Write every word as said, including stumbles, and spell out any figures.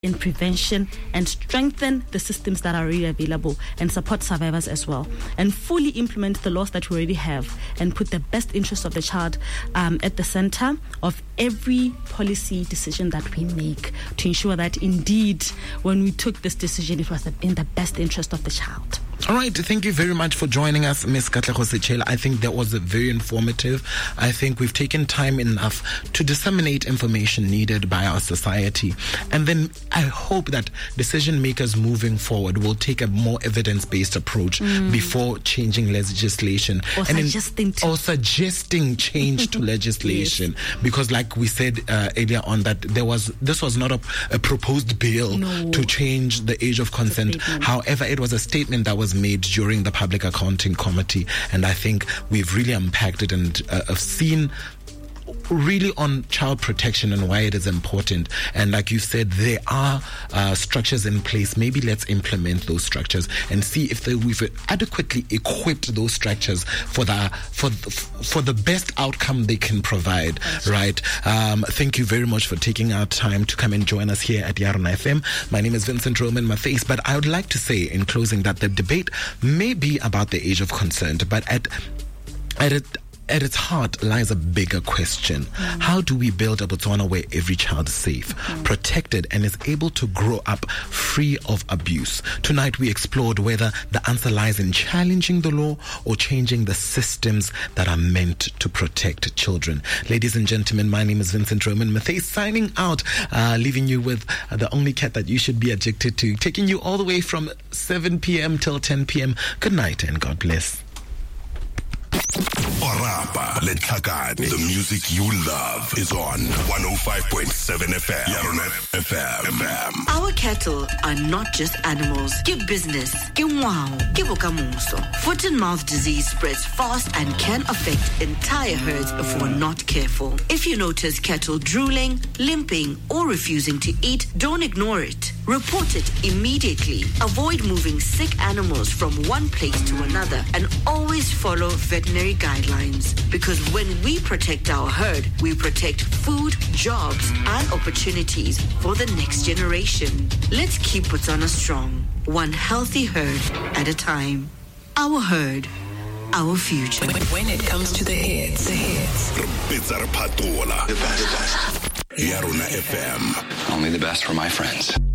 in prevention and strengthen the systems that are already available and support survivors as well, and fully implement the laws that we already have and put the best interests of the child um, at the center of every policy decision that we make, to ensure that indeed when we took this decision it was in the best interest of the child. All right, thank you very much for joining us, Miz Katlego Sechela. I think that was very informative. I think we've taken time enough to disseminate information needed by our society. And then I hope that decision makers moving forward will take a more evidence-based approach mm. before changing legislation. Or and suggesting in, to. Or suggesting change to legislation. Yes. Because like we said uh, earlier on, that there was this was not a, a proposed bill no. to change the age of consent. However, it was a statement that was made during the Public Accounting Committee, and I think we've really unpacked it and uh, have seen really on child protection and why it is important. And like you said, there are uh, structures in place. Maybe let's implement those structures and see if they, we've adequately equipped those structures for the for the, for the best outcome they can provide. That's right. Um, thank you very much for taking our time to come and join us here at Yarona F M. My name is Vincent Roman Matthys, but I would like to say in closing that the debate may be about the age of consent, but at at it. At its heart lies a bigger question. Mm. How do we build a Botswana where every child is safe, mm. protected, and is able to grow up free of abuse? Tonight we explored whether the answer lies in challenging the law or changing the systems that are meant to protect children. Ladies and gentlemen, my name is Vincent Roman Matthys, signing out, uh, leaving you with uh, the only cat that you should be addicted to, taking you all the way from seven p.m. till ten p.m. Good night and God bless. Orapa Letlhakane. The music you love is on one oh five point seven F M. Yarona F M. Our cattle are not just animals. Give business. Give wow. Give okamuso. Foot and mouth disease spreads fast and can affect entire herds if we're not careful. If you notice cattle drooling, limping, or refusing to eat, don't ignore it. Report it immediately. Avoid moving sick animals from one place to another, and always follow veterinary guidelines. Because when we protect our herd, we protect food, jobs, and opportunities for the next generation. Let's keep Botswana strong, one healthy herd at a time. Our herd, our future. When it comes to the hits, the hits. The best. Yarona F M. Only the best for my friends.